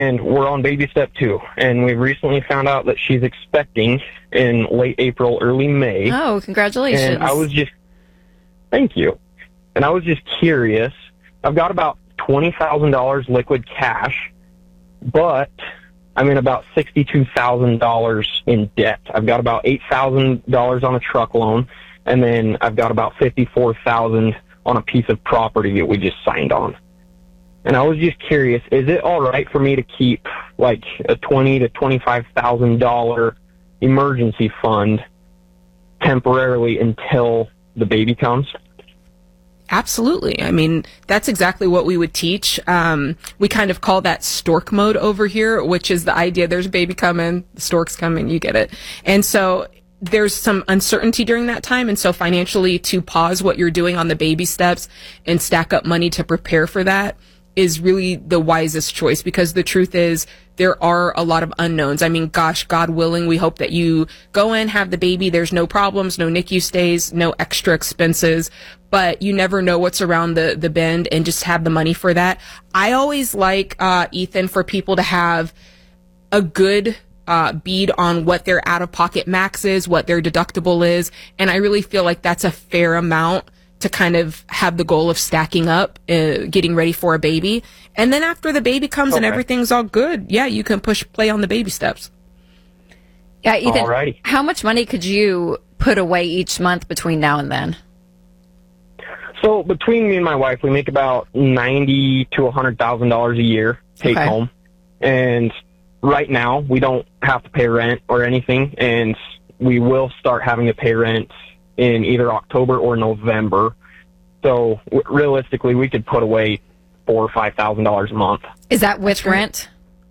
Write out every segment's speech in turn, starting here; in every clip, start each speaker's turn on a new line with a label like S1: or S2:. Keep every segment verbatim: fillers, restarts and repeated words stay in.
S1: and we're on baby step two. And we've recently found out that she's expecting in late April, early May.
S2: Oh, congratulations.
S1: And I was just, thank you. And I was just curious. I've got about twenty thousand dollars liquid cash, but I'm in about sixty-two thousand dollars in debt. I've got about eight thousand dollars on a truck loan, and then I've got about fifty-four thousand dollars on a piece of property that we just signed on. And I was just curious, is it all right for me to keep like a twenty thousand to twenty-five thousand dollars emergency fund temporarily until the baby comes?
S3: Absolutely. I mean, that's exactly what we would teach. Um, we kind of call that stork mode over here, which is the idea there's a baby coming, the stork's coming, you get it. And so there's some uncertainty during that time. And so financially, to pause what you're doing on the baby steps and stack up money to prepare for that is really the wisest choice, because the truth is there are a lot of unknowns. I mean, gosh, God willing, we hope that you go in, have the baby, there's no problems, no N I C U stays, no extra expenses, but you never know what's around the, the bend, and just have the money for that. I always like, uh, Ethan, for people to have a good uh, bead on what their out-of-pocket max is, what their deductible is, and I really feel like that's a fair amount to kind of have the goal of stacking up, uh, getting ready for a baby. And then after the baby comes okay. and everything's all good, yeah, you can push play on the baby steps.
S2: Yeah, Ethan,
S1: Alrighty.
S2: How much money could you put away each month between now and then?
S1: So between me and my wife, we make about ninety to a hundred thousand dollars a year take okay. home. And right now, we don't have to pay rent or anything, and we will start having to pay rent in either October or November. So w- realistically, we could put away four or five thousand dollars a month.
S2: Is that with rent?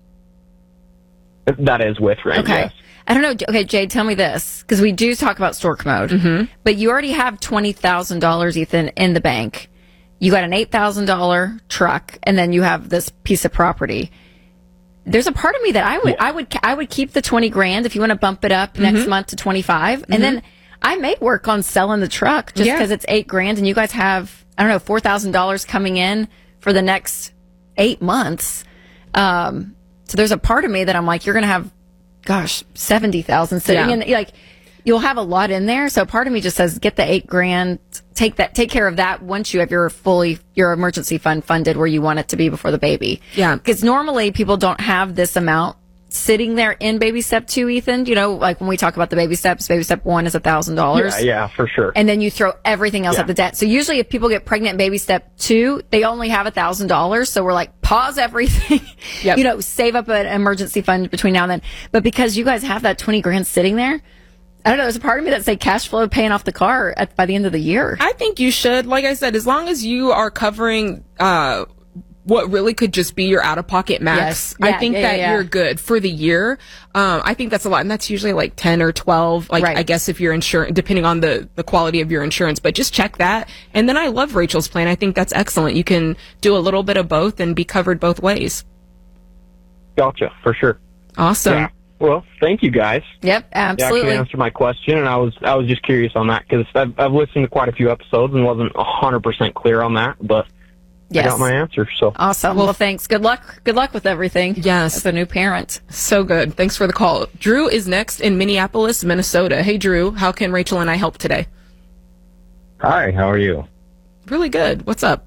S1: That is with rent.
S2: Okay.
S1: Yes.
S2: I don't know. Okay, Jade, tell me this, because we do talk about stork mode,
S3: mm-hmm.
S2: but you already have twenty thousand dollars, Ethan, in the bank. You got an eight thousand dollars truck, and then you have this piece of property. There's a part of me that I would, yeah. I would, I would keep the twenty grand if you want to bump it up mm-hmm. next month to twenty-five, mm-hmm. and then I may work on selling the truck just because yeah. it's eight grand, and you guys have, I don't know, four thousand dollars coming in for the next eight months. Um, so there's a part of me that I'm like, you're going to have, gosh, seventy thousand sitting yeah. in, like, you'll have a lot in there. So part of me just says, get the eight grand, take that, take care of that once you have your fully, your emergency fund funded where you want it to be before the baby.
S3: Yeah.
S2: Because normally people don't have this amount sitting there in baby step two, Ethan. You know, like when we talk about the baby steps, baby step one is a thousand dollars.
S1: Yeah, yeah, for sure.
S2: And then you throw everything else
S1: yeah.
S2: at the debt. So usually if people get pregnant in baby step two, they only have a thousand dollars. So we're like, pause everything, yep. you know, save up an emergency fund between now and then. But because you guys have that twenty grand sitting there, I don't know, there's a part of me that say cash flow paying off the car at, by the end of the year.
S3: I think you should. Like I said, as long as you are covering, uh, what really could just be your out-of-pocket max.
S2: Yes. Yeah,
S3: I think
S2: yeah,
S3: that
S2: yeah.
S3: you're good for the year. Um, I think that's a lot, and that's usually like ten or twelve. Like
S2: right.
S3: I guess if you're insurance, depending on the the quality of your insurance. But just check that. And then I love Rachel's plan. I think that's excellent. You can do a little bit of both and be covered both ways.
S1: Gotcha, for sure.
S3: Awesome.
S1: Yeah. Well, thank you guys.
S2: Yep, absolutely.
S1: You actually answered my question, and I was I was just curious on that because I've, I've listened to quite a few episodes and wasn't one hundred percent clear on that, but yes. I got my answer. So
S2: awesome. Well, well, thanks. Good luck. Good luck with everything.
S3: Yes.
S2: As a new parent.
S3: So good. Thanks for the call. Drew is next in Minneapolis, Minnesota. Hey, Drew. How can Rachel and I help today?
S4: Hi. How are you?
S3: Really good. What's up?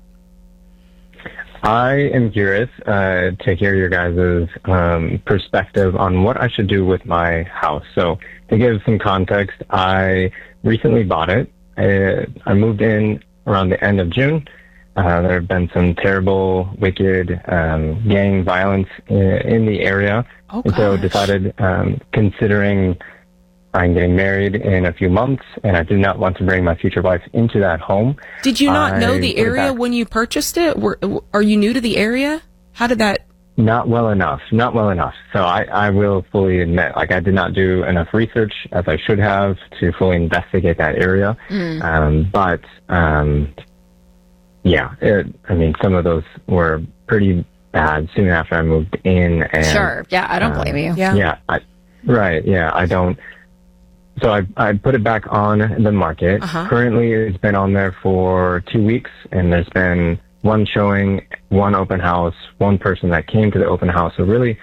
S4: I am curious uh, to hear your guys' um, perspective on what I should do with my house. So to give some context, I recently bought it. I, I moved in around the end of June. Uh, there have been some terrible, wicked um, gang violence in, in the area.
S3: Oh,
S4: and so decided, um, considering I'm getting married in a few months, and I did not want to bring my future wife into that home.
S3: Did you not
S4: I
S3: know the area when you purchased it? Were, are you new to the area? How did that...
S4: Not well enough. Not well enough. So I, I will fully admit, like, I did not do enough research as I should have to fully investigate that area.
S2: Mm.
S4: Um, but, um, yeah, it, I mean, some of those were pretty bad soon after I moved in. And,
S2: sure. Yeah, I don't
S4: um,
S2: blame you.
S3: Yeah.
S4: Yeah. I, right. Yeah, I don't. So I, I put it back on the market.
S3: Uh-huh.
S4: Currently, it's been on there for two weeks, and there's been one showing, one open house, one person that came to the open house. So really